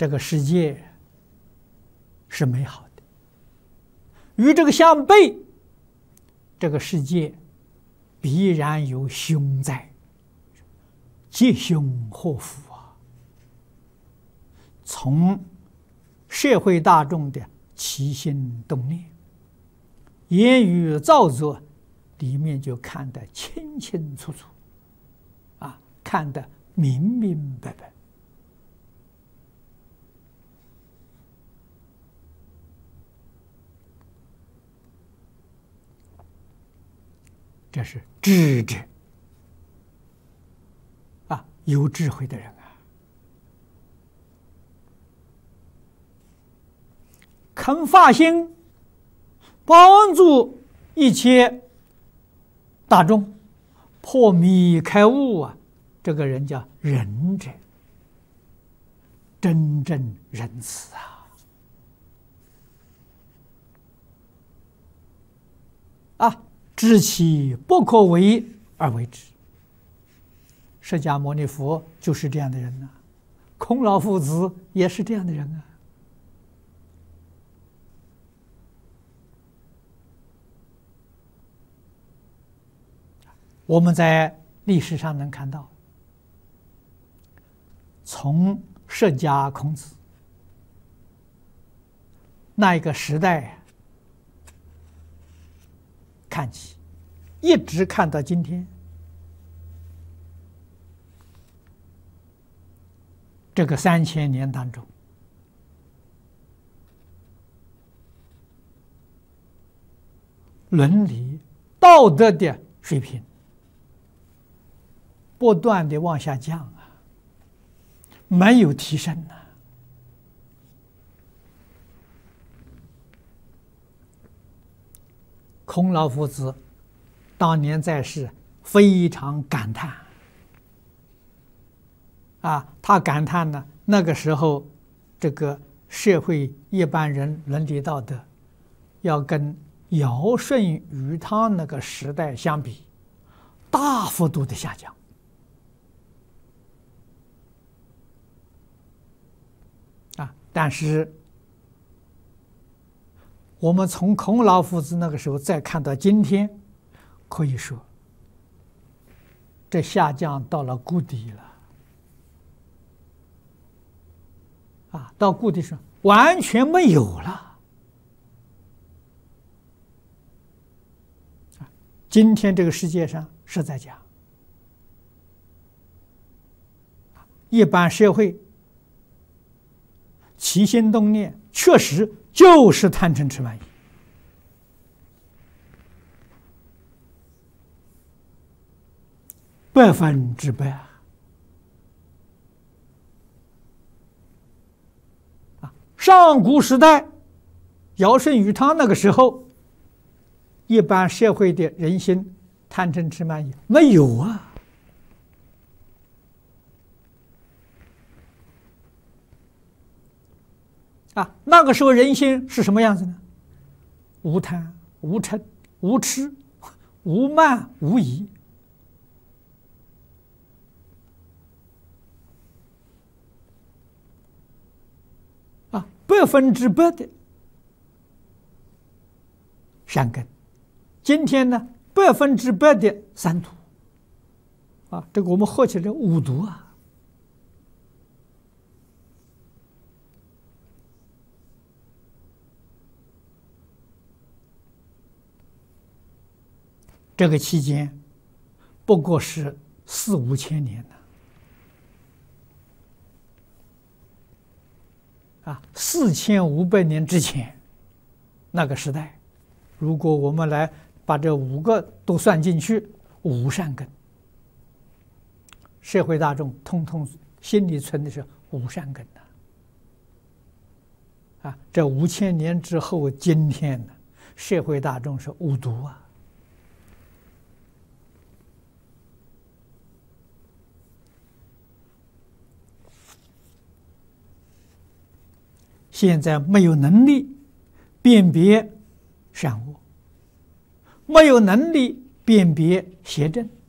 这个世界是美好的，与这个相悖，这个世界必然有凶灾，吉凶祸福啊！从社会大众的起心动念、言语造作里面就看得清清楚楚，看得明明白白。这是智者有智慧的人啊，肯发心帮助一切大众破迷开悟啊，这个人叫仁者，真正仁慈知其不可为而为之。释迦牟尼佛就是这样的人孔老夫子也是这样的人我们在历史上能看到，从释迦孔子那一个时代看起，一直看到今天，这个3000年当中，伦理道德的水平不断的往下降没有提升孔老夫子当年在世非常感叹他感叹呢，那个时候这个社会一般人伦理道德要跟尧舜禹汤那个时代相比，大幅度的下降但是我们从孔老夫子那个时候再看到今天，可以说这下降到了谷底了到谷底上完全没有了今天这个世界上是在讲一般社会起心动念确实就是贪嗔痴慢疑100%上古时代尧舜禹汤那个时候，一般社会的人心贪嗔痴慢疑没有那个时候人心是什么样子呢？无贪无嗔无痴无慢无疑100%的善根。今天呢100%的三毒这个我们合起来五毒这个期间不过是4、5千年4500年之前那个时代，如果我们来把这5个都算进去，5善根，社会大众通通心里存的是5善根这5000年之后，今天呢，社会大众是5毒现在没有能力辨别善恶，没有能力辨别邪正，